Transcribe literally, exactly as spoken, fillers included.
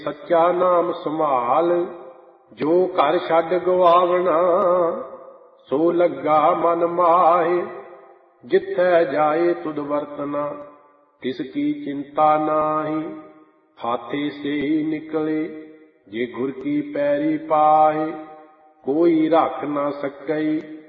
सच्चा नाम संभाल, जो घर छड्ड गवावना, सो लग्गा मन माहे। जिथै जाए तुद वर्तना, किसकी चिंता नाही। हाथे से ही निकले, जे गुर की पैरी पाहे। कोई रख ना सकई,